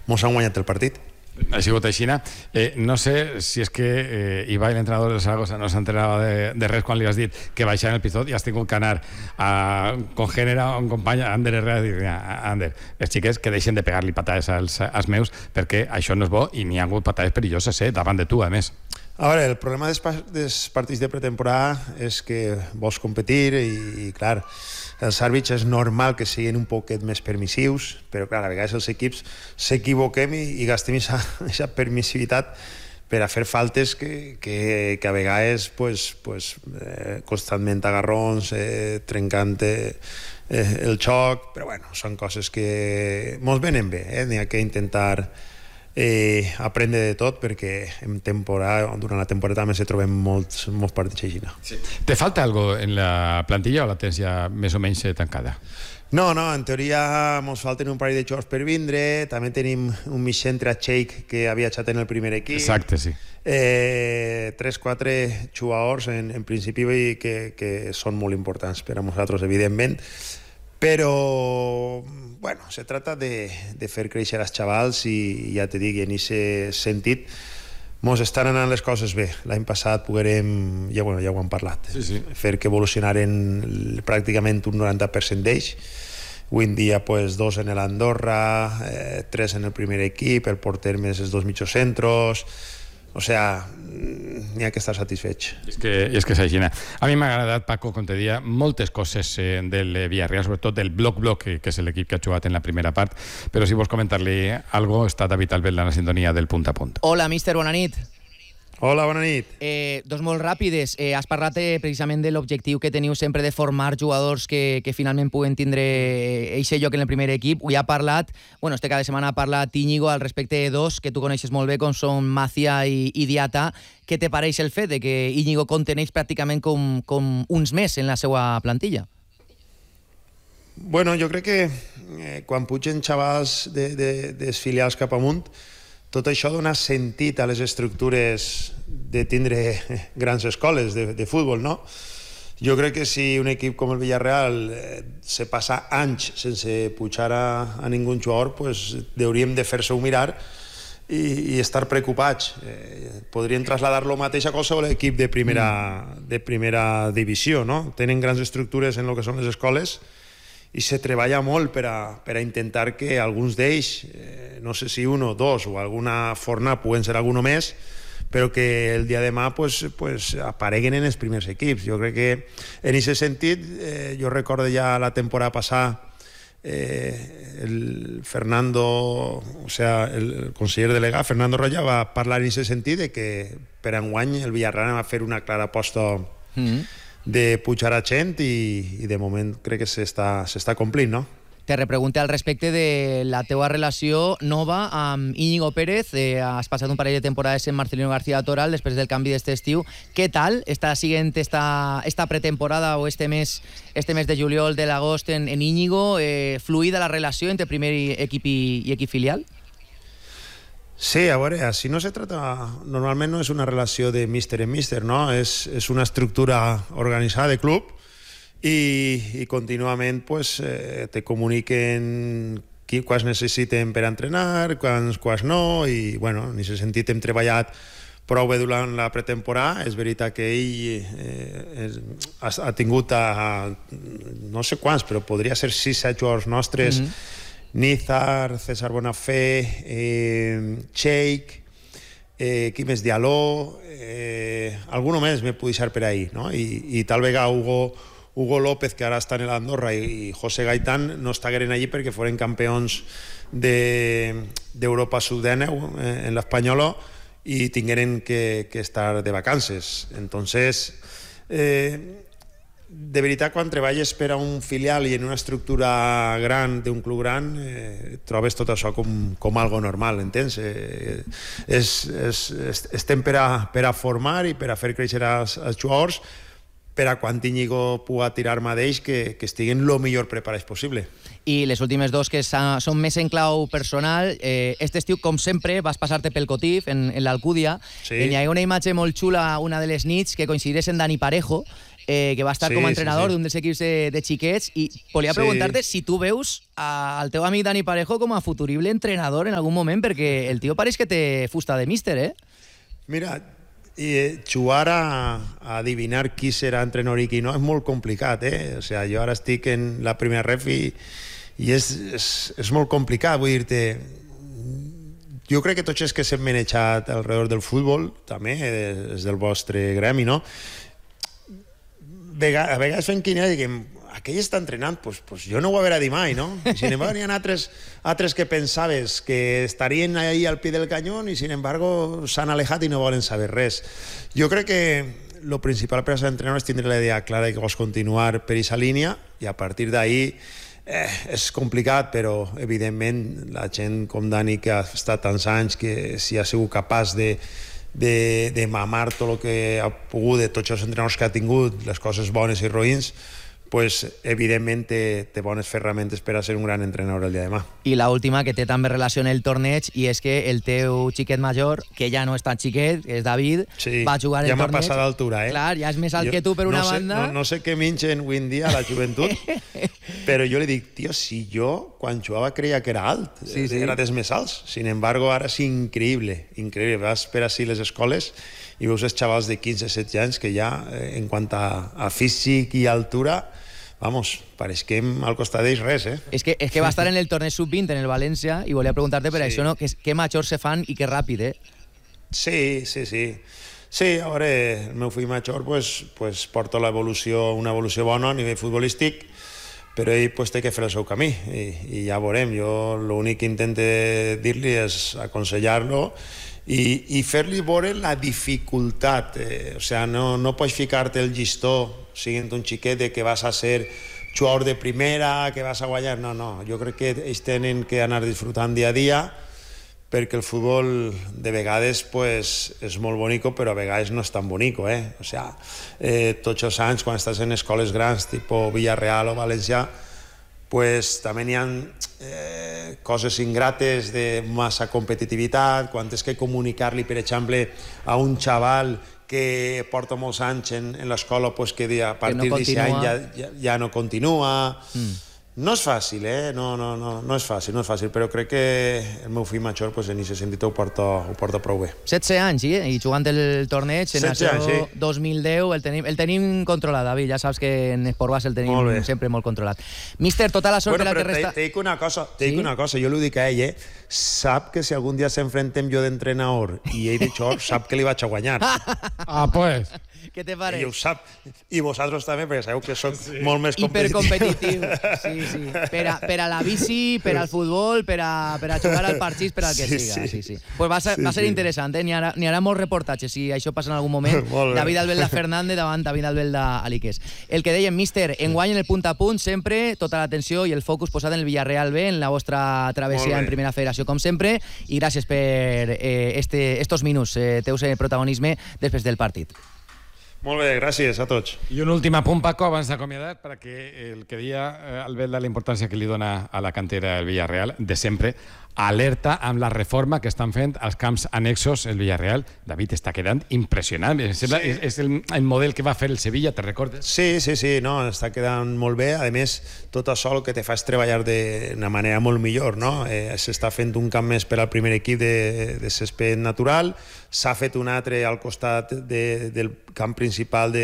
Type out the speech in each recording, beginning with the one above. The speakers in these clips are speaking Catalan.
mos han guanyat el partit. Ha sigut així. No sé si és que Ibai, l'entrenador del Zaragoza, no s'enterava de res quan li has dit que baixava el pistó i has tingut que anar a congènere un company, Ander Herrera, i dir, Ander, els xiquets que deixen de pegar-li patades als meus, perquè això no és bo i n'hi ha hagut patades perilloses, davant de tu, a més. A veure, el problema dels partits de pretemporada és que vols competir i clar, els àrbits és normal que siguin un poquet més permissius, però clar, a vegades els equips s'equivoquem i gastem aquesta permissivitat per a fer faltes que a vegades constantment agarrons, trencant el xoc, però bueno, són coses que mos venen bé, n'hi ha que intentar aprendre de tot, perquè durant la temporada també se trobem molts partits així. Sí. Te falta algo en la plantilla o la tens ja més o menys tancada? No, en teoria ens falten un parell de jugadors per vindre, també tenim un mig centre a Cheik que havia viatjat en el primer equip. Exacte, sí. 3-4 jugadors en principi que són molt importants per a nosaltres, evidentment, però bueno, se trata de fer créixer els xavals i ja te dic, en aquest sentit mos estan anant les coses bé. L'any passat poguérem, ja ho hem parlat, fer que evolucionaren pràcticament un 90% d'ells. Avui en dia, 2 en l'Andorra, 3 en el primer equip, el porter més els 2 mitjocentros. O sea, n'hi ha que estar satisfets. És que és així. A mi m'ha agradat, Paco, com te dia, moltes coses del Villarreal, sobretot del bloc, que és l'equip que ha jugat en la primera part, però si vols comentar-li alguna cosa, està David Albert en la sintonia del Punt a Punt. Hola, míster, bona nit. Hola, bona nit. Dos molt ràpides. Has parlat precisament de l'objectiu que teniu sempre de formar jugadors que finalment puguen tindre eixe lloc en el primer equip. Ho ha parlat, este cada setmana ha parlat Íñigo al respecte de dos que tu coneixes molt bé, com són Macia i Diata. Què te pareix el fet de que Íñigo conteneix pràcticament com uns més en la seva plantilla? Bueno, jo crec que quan pugen xavals dels filials cap amunt, tot això dona sentit a les estructures de tindre grans escoles de futbol, no? Jo crec que si un equip com el Villarreal se passa anys sense pujar a ningú jugador, pues hauríem de fer-se-ho mirar i estar preocupats. Podrien traslladar lo mateix a qualsevol equip de primera divisió, no? Tenen grans estructures en el que són les escoles i se treballa molt per a intentar que alguns d'ells, no sé si un o dos o alguna forna puguen ser alguno més, però que el dia de demà apareguen en els primers equips. Jo crec que en aquest sentit, jo recordo ja la temporada passada, el conseller delegat, Fernando Roya, va parlar en aquest sentit de que per enguany el Villarreal va fer una clara aposta de pujar a gent i de moment crec que s'està complint, no? Te repregunte al respecte de la teua relació nova amb Íñigo Pérez. Has passat un parell de temporades en Marcelino García Toral després del canvi d'este estiu. Què tal està siguent esta pretemporada o este mes de juliol, de l'agost en Íñigo? Fluida la relació entre primer equip i equip filial? Sí, a veure, així no se trata... Normalment no és una relació de míster en míster, no? És una estructura organitzada de club i contínuament te comuniquen quants necessiten per entrenar, quants no, i bueno, en aquest sentit hem treballat prou bé durant la pretemporada. És veritat que ell ha tingut no sé quants, però podria ser 6-7 jugadors nostres, Nízar, César Bonafé, Cheik, qui més, Dialó, alguno més me puc deixar per ahí, no? I tal vegada Hugo López, que ara està en l'Andorra, i José Gaitán no estagueren allí perquè foren campions d'Europa Sud-19 en l'Espanyol i tingueren que estar de vacances. Entonces, de veritat, quan treballes per a un filial i en una estructura gran d'un club gran, trobes tot això com algo normal, entens? Estem per a formar i per a fer créixer els jugadors, per a quan Íñigo puga tirar-me d'ells, que estiguen el millor preparats possible. I les últimes dos que són més en clau personal, este estiu, com sempre, vas passar-te pel Cotif, en l'Alcúdia. Hi ha una imatge molt xula, una de les nits, que coincideix en Dani Parejo, que va estar com a entrenador d'un dels equips de xiquets, i volia preguntar-te si tu veus al teu amic Dani Parejo com a futurible entrenador en algun moment, perquè el tio pareix que té fusta de míster, eh? Mira, jugar a adivinar qui serà entrenador i qui no és molt complicat, O sea, jo ara estic en la primera ref i és molt complicat, vull dir-te. Jo crec que tots els que s'hem manejat alrededor del futbol, també, és del vostre gremi, no? A vegades fem quina i diguem, aquell està entrenant, pues jo no ho haurà dit mai, no? I sin embargo, n'hi ha altres que pensaves que estarien ahí al pie del cañón i sin embargo s'han alejat i no volen saber res. Jo crec que lo principal per a ser entrenador és tindre la idea clara que vols continuar per aquesta línia i a partir d'ahí és complicat, però evidentment la gent com Dani, que ha estat tants anys, que si ha sigut capaç de mamar tot el que ha pogut de tots els entrenadors que ha tingut, les coses bones i roïns, pues evidentment té bones ferramentes per a ser un gran entrenador el dia de demà. I l'última, que té també relació amb el torneig, i és que el teu xiquet major, que ja no és tan xiquet, que és David, va jugar el torneig. Ja m'ha passat d'altura, Clar, ja és més alt que tu per una banda. No sé què mengen avui en dia a la joventut, però jo li dic, tio, si jo quan jugava creia que era alt, era dels més alts. Sin embargo, ara és increïble. Vas per així les escoles i veus els xavals de 15-17 anys que ja, en quant a físic i altura, vamos, pareix que al costat d'ells res, És que va estar en el torneig sub-20 en el València i volia preguntar-te per això, no? Que majors se fan i que ràpid, Sí. Sí, a veure, el meu fill major pues porta una evolució bona a nivell futbolístic, però ell té que fer el seu camí i ja veurem. Jo l'únic que intento dir-li és aconsellar-lo i fer-li veure la dificultat. O sigui, no pots ficar-te el llistó siguent un xiquet de que vas a ser jugador de primera, que vas a guanyar. No, jo crec que ells tenen que anar disfrutant dia a dia, perquè el futbol de vegades és molt bonic, però a vegades no és tan bonic. O sigui, tots els anys, quan estàs en escoles grans, tipus Villarreal o València, també n'hi ha coses ingrates de massa competitivitat, quan tens que comunicar-li, per exemple, a un xaval que porta molts anys en l'escola, que a partir d'aquest any ja no continua. No és fàcil, no és fàcil, però crec que el meu fill major en aquest sentit ho porta prou bé. 16 anys, i jugant el torneig en el 2010 el tenim controlat, David, ja saps que en Esport Base el tenim sempre molt controlat. Míster, tota la sort de la que resta... Te dic una cosa, jo li dic a ell, sap que si algun dia s'enfrentem jo d'entrenador i ell de xor, sap que li vaig a guanyar. Pues... Què te pareix? I ho sap, i vosaltres també, perquè sabeu que soc molt més hipercompetitiu. Sí. Per a la bici, per al futbol, per a jugar al parxís, per al que siga. Sí. Pues va ser interessant, N'hi haurà molts reportatges, si això passa en algun moment. David Albelda Fernández davant David Albelda Aliqués. El que dèiem, míster, enguany en el punt a punt, sempre tota l'atenció i el focus posat en el Villarreal B, en la vostra travessia en Primera Federació, com sempre, i gràcies per estos minuts, teus protagonisme després del partit. Molt bé, gràcies a tots. I un últim apunt, Paco, abans d'acomiadar, perquè el que deia Albelda, la importància que li dona a la cantera del Villarreal, de sempre, alerta amb la reforma que estan fent als camps annexos el Villarreal. David, està quedant impressionant. És el model que va fer el Sevilla, te recordes? Sí, no, està quedant molt bé. A més, tot això el que te fa és treballar d'una manera molt millor, no? S'està fent un camp més per al primer equip de césped natural, s'ha fet un altre al costat del camp principal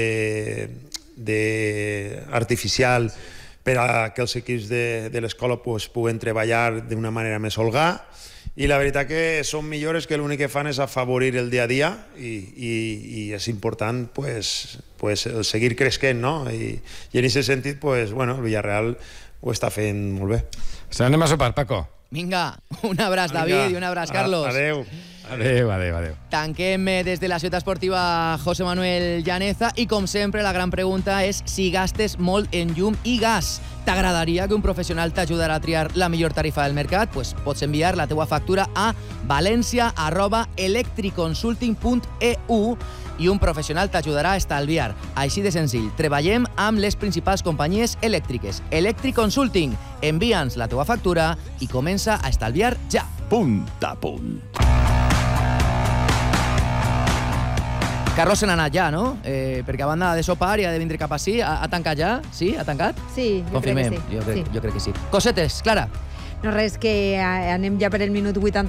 artificial per a que els equips de l'escola puguen treballar d'una manera més holgada, i la veritat que són millores que l'únic que fan és afavorir el dia a dia i és important seguir creixent, no? I en aquest sentit, el Villarreal ho està fent molt bé. Anem a sopar, Paco. Vinga, un abraç, David, i un abraç, Carlos. Adéu. Adéu. Tanquem des de la ciutat esportiva José Manuel Llaneza i, com sempre, la gran pregunta és si gastes molt en llum i gas. T'agradaria que un professional t'ajudarà a triar la millor tarifa del mercat? Pots enviar la teua factura a valencia@electriconsulting.eu i un professional t'ajudarà a estalviar. Així de senzill. Treballem amb les principals companyies elèctriques. Electric Consulting. Envia'ns la teua factura i comença a estalviar ja. Punt a punt. Carlos se n'ha anat ja, no? Perquè a banda de sopar i ha de vindre cap ací, ha tancat ja? Sí? Ha tancat? Sí, jo Confirmem. crec que sí. Jo crec que sí. Cosetes, Clara. No res, que anem ja per el minut 80